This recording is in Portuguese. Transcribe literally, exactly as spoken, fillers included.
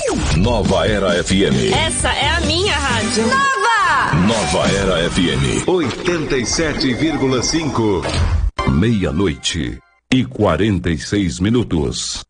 Nova Era F M. Essa é a minha rádio. Nova! Nova Era F M. oitenta e sete vírgula cinco. Meia-noite e quarenta e seis minutos.